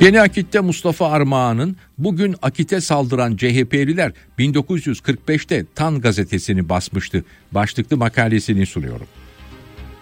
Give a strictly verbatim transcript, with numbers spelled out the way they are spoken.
Yeni Akit'te Mustafa Armağan'ın "Bugün Akit'e saldıran C H P'liler bin dokuz yüz kırk beşte Tan gazetesini basmıştı" başlıklı makalesini sunuyorum.